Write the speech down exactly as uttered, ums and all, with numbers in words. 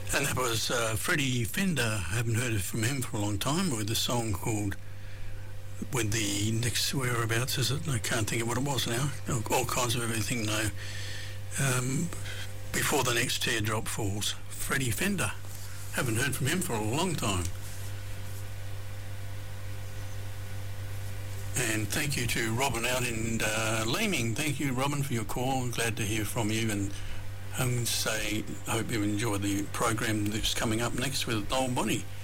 And that was uh, Freddie Fender. I haven't heard from him for a long time, with a song called With the Next Whereabouts, is it? I can't think of what it was now. All, all kinds of everything now. Um, before the Next Teardrop Falls. Freddie Fender. Haven't heard from him for a long time. And thank you to Robin out in uh, Leeming. Thank you, Robin, for your call. I'm glad to hear from you, and I'm going to say I hope you enjoy the program that's coming up next with Noel Bonnie.